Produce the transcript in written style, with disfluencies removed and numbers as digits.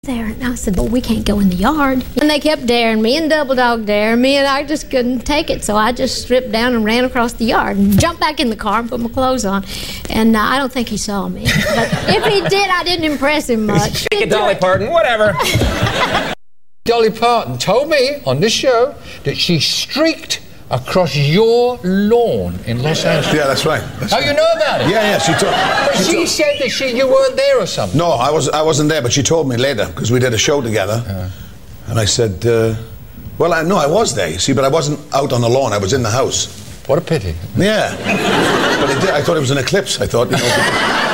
there, and I said, "Well, we can't go in the yard." And they kept daring me and Double Dog daring me, and I just couldn't take it. So I just stripped down and ran across the yard and jumped back in the car and put my clothes on. And I don't think he saw me. But if he did, I didn't impress him much. Take it, Dolly Parton, whatever. Dolly Parton told me on this show that she streaked across your lawn in Los Angeles. Yeah, that's right. You know about it? Yeah, she told. But she said that you weren't there or something. No, I wasn't there, but she told me later because we did a show together, and I said, "Well, I was there, you see, but I wasn't out on the lawn. I was in the house." What a pity. Yeah, but I thought it was an eclipse. I thought,